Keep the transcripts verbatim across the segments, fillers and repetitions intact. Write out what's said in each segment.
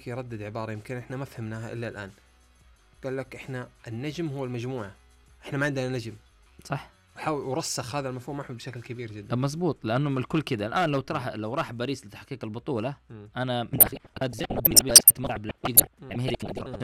انريكي ردد عباره يمكن احنا ما فهمناها الا الان. قال لك احنا النجم هو المجموعه، احنا ما عندنا نجم. صح، وحاول ورسخ هذا المفهوم احمد بشكل كبير جدا. مزبوط، لانه من الكل كذا الان لو تروح لو راح باريس لتحقيق البطوله م. انا من اخي هذا زي ملعب يعني هي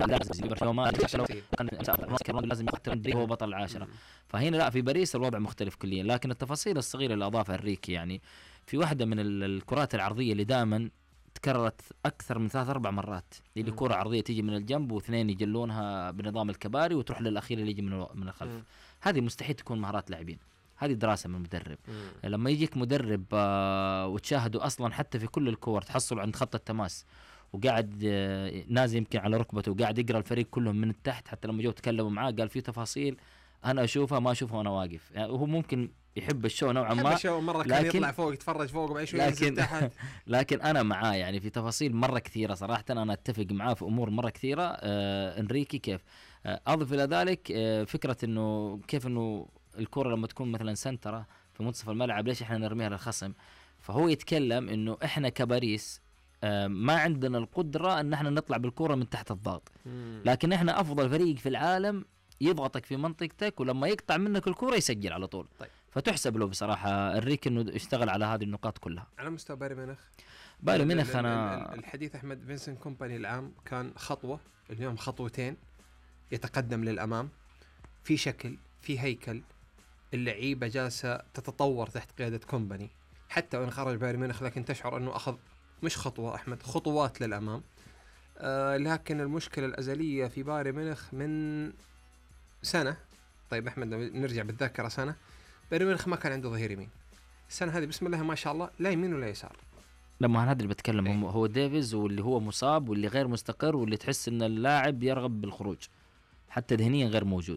لازم يختار هو بطل العاشره. فهنا لا، في باريس الوضع مختلف كليا. لكن التفاصيل الصغيره اللي اضافها انريكي، يعني في واحده من الكرات العرضيه اللي دائما تكررت اكثر من ثلاث اربع مرات، اللي كره عرضيه تيجي من الجنب واثنين يجلونها بنظام الكباري وتروح للاخير اللي يجي من من الخلف. م. هذه مستحيل تكون مهارات لاعبين، هذه دراسة من المدرب. مم. لما يجيك مدرب آه وتشاهده أصلا حتى في كل الكور تحصل عند خط التماس وقاعد آه نازل يمكن على ركبته وقاعد يقرأ الفريق كلهم من التحت. حتى لما جو تكلموا معاه قال في تفاصيل أنا أشوفها ما أشوفها وأنا واقف. يعني هو ممكن يحب الشو نوعا ما، الشو مرة كان يطلع فوق يتفرج فوق وبعد شوي ينزل تحت. لكن أنا معاه يعني في تفاصيل مرة كثيرة صراحة. أنا أتفق معاه في أمور مرة كثيرة. آه إنريكي كيف آه أضف إلى ذلك آه فكرة إنه كيف إنه الكرة لما تكون مثلا سنترة في منتصف الملعب ليش احنا نرميها للخصم. فهو يتكلم انه احنا كباريس اه ما عندنا القدرة ان احنا نطلع بالكرة من تحت الضغط، لكن احنا افضل فريق في العالم يضغطك في منطقتك ولما يقطع منك الكرة يسجل على طول. طيب. فتحسب له بصراحة الريك انه اشتغل على هذه النقاط كلها. على مستوى بايرن ميونخ، بايرن ميونخ انا الحديث احمد فينسنت كومباني العام كان خطوة، اليوم خطوتين يتقدم للامام في شكل في هيكل. اللعيبة جالسة تتطور تحت قيادة كومباني، حتى وإن خرج بايرن ميونخ لكن تشعر أنه أخذ مش خطوة أحمد، خطوات للأمام. آه لكن المشكلة الأزلية في بايرن ميونخ من سنة. طيب أحمد نرجع بالذاكرة سنة، بايرن ميونخ ما كان عنده ظهير يمين. السنة هذه بسم الله ما شاء الله لا يمين ولا يسار. لما هذا اللي بتكلم ايه؟ هو ديفيز واللي هو مصاب واللي غير مستقر واللي تحس أن اللاعب يرغب بالخروج حتى ذهنيا غير موجود.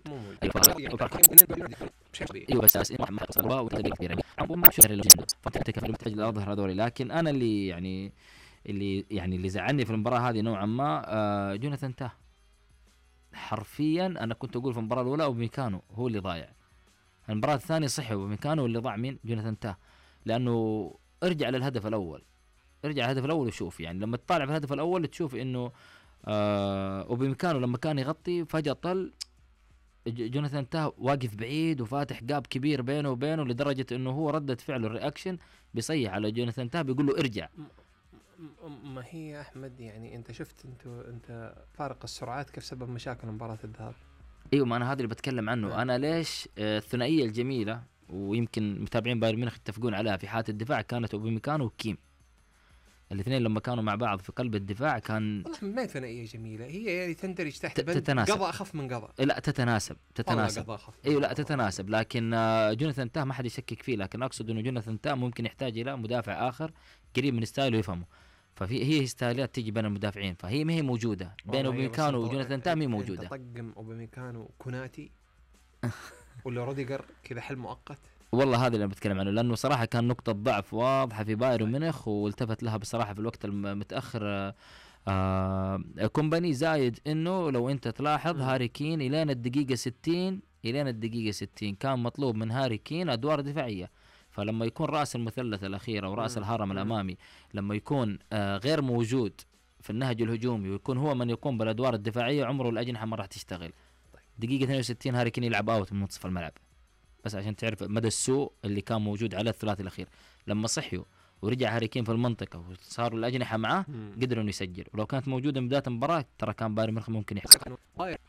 ايوه بس اساسا ما صار وتدريب كبير يعني ما شو اللي فتحتك في المحتاج الاظهر هذول. لكن انا اللي يعني اللي يعني اللي زعلني في المباراه هذه نوعا ما آه جوناثان تاه. حرفيا انا كنت اقول في المباراه الاولى وميكانو هو اللي ضايع، المباراه الثانيه صحي وميكانو اللي ضاع. مين؟ جوناثان تاه. لانه ارجع للهدف الاول، ارجع الهدف الاول وشوف، يعني لما تطالع في الهدف الاول تشوف انه آه وبمكانه لما كان يغطي فجأة طل جوناثان تاه واقف بعيد وفاتح جاب كبير بينه وبينه لدرجة انه هو ردة فعله الرياكشن بيصيح على جوناثان تاه بيقول له ارجع. ما هي احمد يعني انت شفت انت انت فارق السرعات كيف سبب مشاكل مباراة الذهاب. ايوه ما انا هذا اللي بتكلم عنه. آه. انا ليش آه الثنائية الجميلة ويمكن متابعين بايرن ميونخ يتفقون عليها في حالة الدفاع كانت اوباميكانو وكيم. الاثنين لما كانوا مع بعض في قلب الدفاع كان والله ما ثنائيه جميله هي، يعني تندرج تحت تتناسب. قضاء اخف من قضاء. لا تتناسب تتناسب ايوه لا تتناسب. لكن جوناثان تاه ما حد يشكك فيه، لكن اقصد انه جوناثان تاه ممكن يحتاج الى مدافع اخر قريب من ستايله يفهمه. ففي هي ستايلات تيجي بين المدافعين فهي ما هي موجوده بين اوباميكانو وجوناثان تاه، ما هي موجوده. تطقم اوباميكانو كوناتي ولا روديجر كذا حل مؤقت. والله هذا اللي بتكلم عنه، لانه صراحه كان نقطه ضعف واضحه في بايرن ميونخ والتفت لها بصراحه في الوقت المتاخر آه كومباني. زايد انه لو انت تلاحظ هاري كين الين الدقيقه ستين الين الدقيقه ستين كان مطلوب من هاري كين ادوار دفاعيه. فلما يكون راس المثلث الاخير او راس الهرم الامامي لما يكون آه غير موجود في النهج الهجومي ويكون هو من يقوم بالادوار الدفاعيه عمره الاجنحه ما راح تشتغل. دقيقه اثنين وستين هاري كين يلعب اوت من منتصف الملعب، بس عشان تعرف مدى السوء اللي كان موجود على الثلاثي الأخير. لما صحيوا ورجع هاري كين في المنطقة وصاروا الأجنحة معاه قدروا إنه يسجل. ولو كانت موجودة من بداية المباراة ترى كان بايرن ميونخ ممكن يحصل.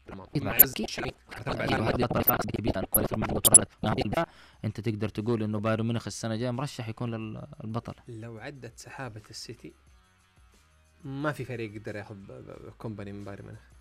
أنت تقدر تقول إنه بايرن ميونخ السنة الجاية مرشح يكون للبطل. لو عدت سحابة السيتي ما في فريق يقدر ياخذ كومباني من بايرن ميونخ.